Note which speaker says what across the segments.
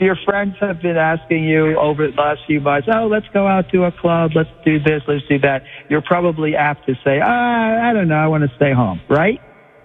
Speaker 1: your friends have been asking you over the last few months, oh, let's go out to a club, let's do this, let's do that, you're probably apt to say, I don't know, I want to stay home, right?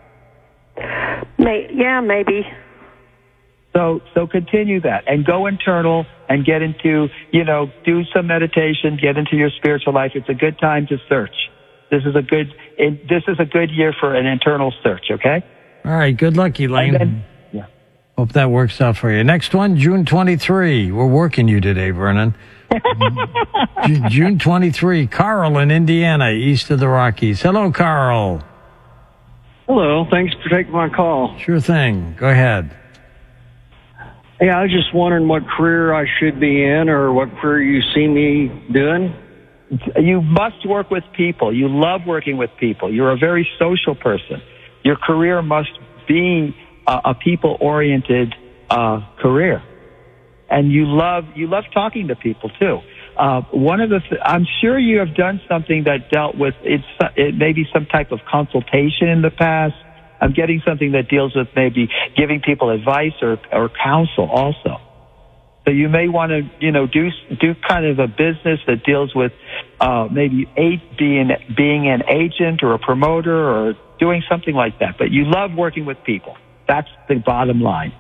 Speaker 2: Yeah, maybe.
Speaker 1: So continue that and go internal and get into, do some meditation, get into your spiritual life. It's a good time to search. This is a good year for an internal search, okay?
Speaker 3: All right, good luck, Elaine.
Speaker 1: Then,
Speaker 3: hope that works out for you. Next one, June 23. We're working you today, Vernon. June 23, Carl in Indiana, east of the Rockies. Hello, Carl.
Speaker 4: Hello, thanks for taking my call.
Speaker 3: Sure thing. Go ahead.
Speaker 4: Hey, I was just wondering what career I should be in or what career you see me doing.
Speaker 1: You must work with people. You love working with people. You're a very social person. Your career must be a people-oriented career, and you love talking to people too. I'm sure you have done something that dealt with it maybe some type of consultation in the past. I'm getting something that deals with maybe giving people advice or counsel also. So you may want to, do kind of a business that deals with maybe being an agent or a promoter or doing something like that. But you love working with people. That's the bottom line.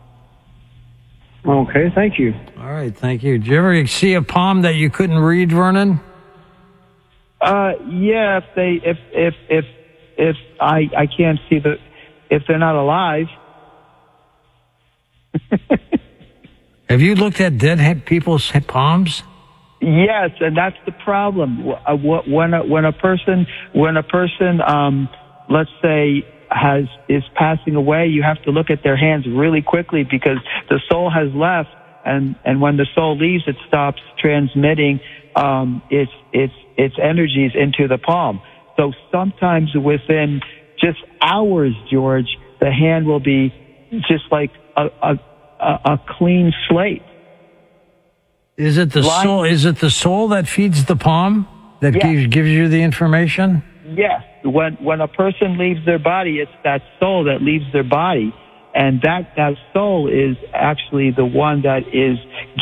Speaker 4: Okay, thank you.
Speaker 3: All right, thank you. Did you ever see a palm that you couldn't read, Vernon?
Speaker 1: Yeah, if I can't see if they're not alive.
Speaker 3: Have you looked at dead people's palms?
Speaker 1: Yes, and that's the problem. When a person, let's say, is passing away, you have to look at their hands really quickly because the soul has left, and when the soul leaves, it stops transmitting its energies into the palm. So sometimes within just hours, George, the hand will be just like a clean slate.
Speaker 3: Is it the soul? Is it the soul that feeds the palm that gives you the information?
Speaker 1: Yes. When a person leaves their body, it's that soul that leaves their body, and that soul is actually the one that is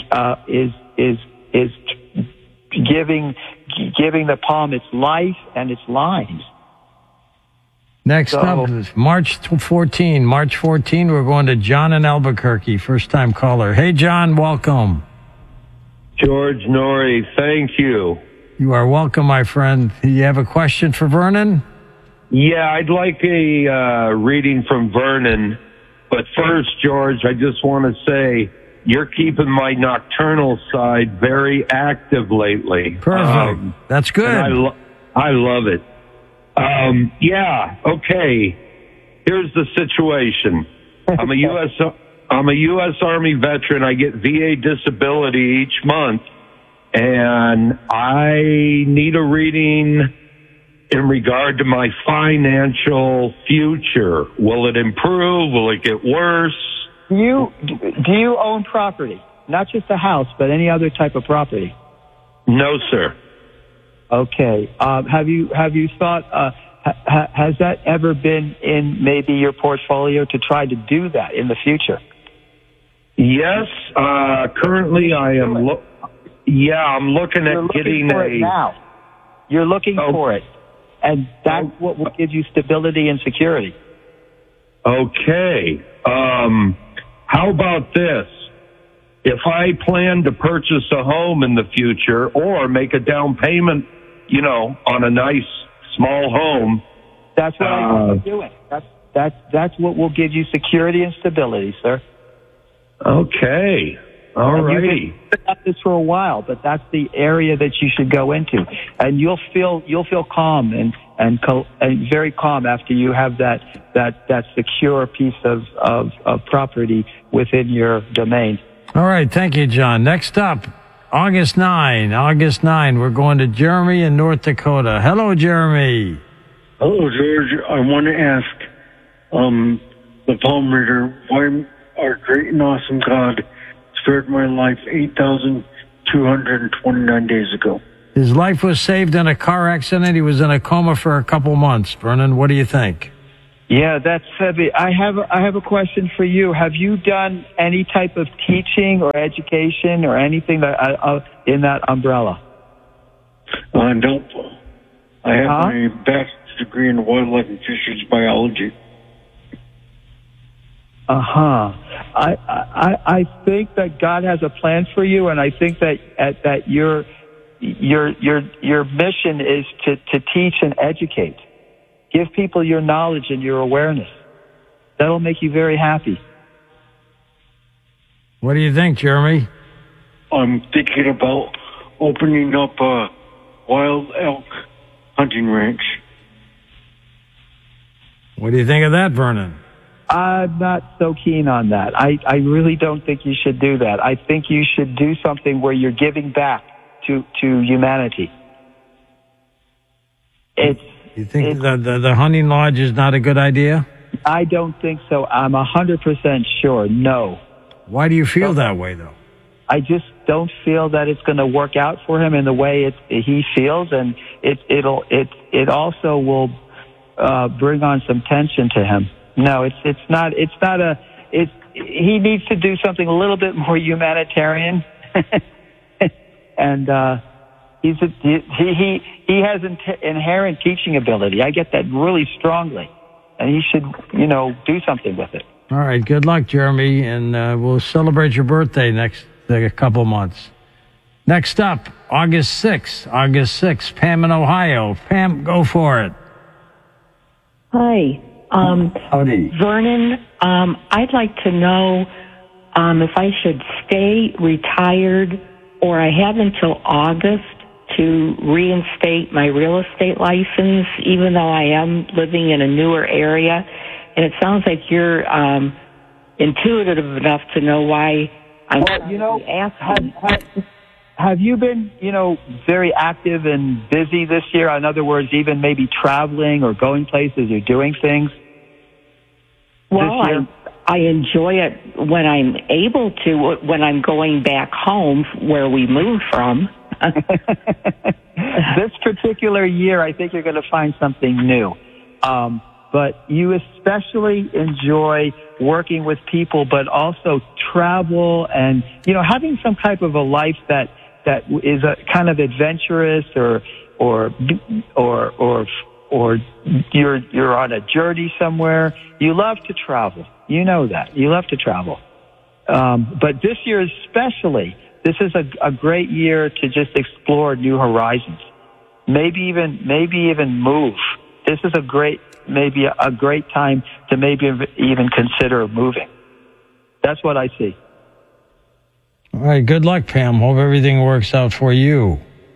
Speaker 1: giving the palm its life and its lines.
Speaker 3: Next up is March 14. March 14, we're going to John in Albuquerque, first-time caller. Hey, John, welcome.
Speaker 5: George Norrie, thank you.
Speaker 3: You are welcome, my friend. You have a question for Vernon?
Speaker 5: Yeah, I'd like a reading from Vernon. But first, George, I just want to say you're keeping my nocturnal side very active lately.
Speaker 3: Perfect. That's good.
Speaker 5: I love it. Okay. Here's the situation. I'm a U.S. Army veteran. I get VA disability each month, and I need a reading in regard to my financial future. Will it improve? Will it get worse?
Speaker 1: Do you own property? Not just a house, but any other type of property?
Speaker 5: No, sir.
Speaker 1: Okay. Have you thought? Has that ever been in maybe your portfolio to try to do that in the future?
Speaker 5: Yes. Currently, I am. I'm looking at getting
Speaker 1: for it now. You're looking for it, and that's what will give you stability and security.
Speaker 5: Okay. How about this? If I plan to purchase a home in the future or make a down payment, on a nice small home.
Speaker 1: That's what I'm doing. That's what will give you security and stability, sir.
Speaker 5: Okay. All righty.
Speaker 1: You've been at this for a while, but that's the area that you should go into, and you'll feel calm and very calm after you have that secure piece of property within your domain.
Speaker 3: All right, thank you, John. Next up, August 9, we're going to Jeremy in North Dakota. Hello, Jeremy.
Speaker 6: Hello, George. I want to ask the palm reader why our great and awesome God spared my life 8,229 days ago.
Speaker 3: His life was saved in a car accident. He was in a coma for a couple months. Vernon, what do you think?
Speaker 1: Yeah, that's heavy. I have a question for you. Have you done any type of teaching or education or anything that in that umbrella?
Speaker 6: Nope. I have my bachelor's degree in wildlife and fisheries biology.
Speaker 1: I think that God has a plan for you, and I think that your mission is to teach and educate. Give people your knowledge and your awareness. That'll make you very happy.
Speaker 3: What do you think, Jeremy?
Speaker 6: I'm thinking about opening up a wild elk hunting ranch.
Speaker 3: What do you think of that, Vernon?
Speaker 1: I'm not so keen on that. I really don't think you should do that. I think you should do something where you're giving back to humanity.
Speaker 3: You think the hunting lodge is not a good idea?
Speaker 1: I don't think so. I'm 100% sure. No.
Speaker 3: Why do you feel that way, though?
Speaker 1: I just don't feel that it's going to work out for him in the way he feels, and it also will bring on some tension to him. No, he needs to do something a little bit more humanitarian, and he has inherent teaching ability. I get that really strongly, and he should do something with it.
Speaker 3: All right, good luck, Jeremy, and we'll celebrate your birthday next couple months. Next up, August 6th, Pam in Ohio. Pam, go for it.
Speaker 2: Hi.
Speaker 1: Howdy.
Speaker 2: Vernon, I'd like to know if I should stay retired or I have until August to reinstate my real estate license, even though I am living in a newer area. And it sounds like you're intuitive enough to know why I'm asking.
Speaker 1: Have you been, very active and busy this year? In other words, even maybe traveling or going places or doing things?
Speaker 2: Well, I enjoy it when I'm able to, when I'm going back home where we moved from.
Speaker 1: This particular year, I think you're going to find something new. But you especially enjoy working with people, but also travel and, having some type of a life that is a kind of adventurous or you're on a journey somewhere. You love to travel. You know that. You love to travel. But this year especially, this is a great year to just explore new horizons. Maybe even move. This is a great time to maybe even consider moving. That's what I see.
Speaker 3: All right, good luck, Pam. Hope everything works out for you.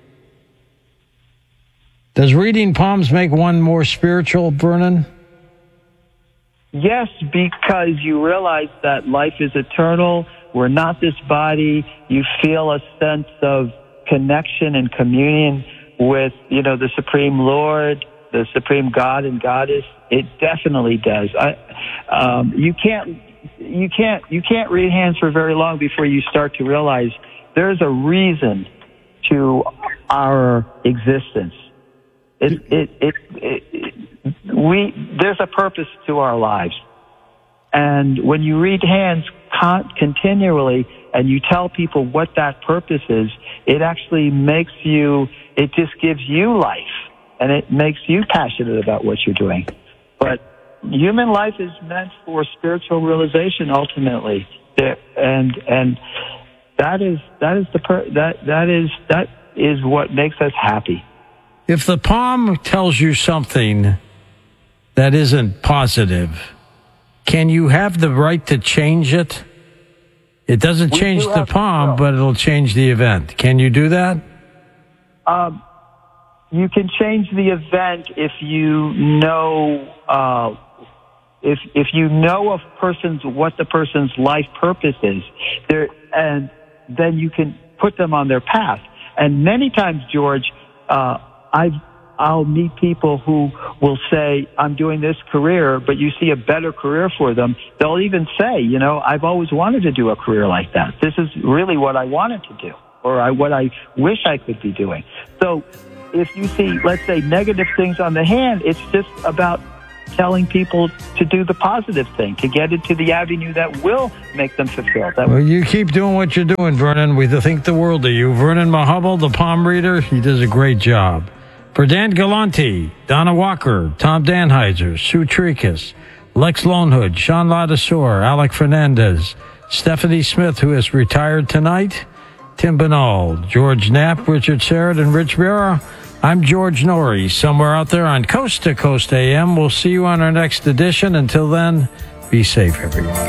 Speaker 3: Does reading palms make one more spiritual, Vernon?
Speaker 1: Yes, because you realize that life is eternal. We're not this body. You feel a sense of connection and communion with, the Supreme Lord, the Supreme God and Goddess. It definitely does. You can't read hands for very long before you start to realize there's a reason to our existence. There's a purpose to our lives. And when you read hands continually and you tell people what that purpose is, it actually it just gives you life and it makes you passionate about what you're doing. But human life is meant for spiritual realization ultimately. And that is what makes us happy.
Speaker 3: If the palm tells you something that isn't positive, can you have the right to change it? It doesn't change the palm, but it'll change the event. Can you do that?
Speaker 1: You can change the event if you know if you know what the person's life purpose is, and then you can put them on their path. And many times, George, I'll meet people who will say, I'm doing this career, but you see a better career for them. They'll even say, I've always wanted to do a career like that. This is really what I wanted to do, or what I wish I could be doing. So if you see, let's say, negative things on the hand, it's just about telling people to do the positive thing, to get into the avenue that will make them fulfilled.
Speaker 3: Well, you keep doing what you're doing, Vernon. We think the world of you. Vernon Mahubble, the palm reader, he does a great job. For Dan Galanti, Donna Walker, Tom Danheiser, Sue Tricus, Lex Lonehood, Sean Ladasor, Alec Fernandez, Stephanie Smith, who has retired tonight, Tim Banal, George Knapp, Richard Serrett, and Rich Vera, I'm George Norrie, somewhere out there on Coast to Coast AM. We'll see you on our next edition. Until then, be safe, everyone.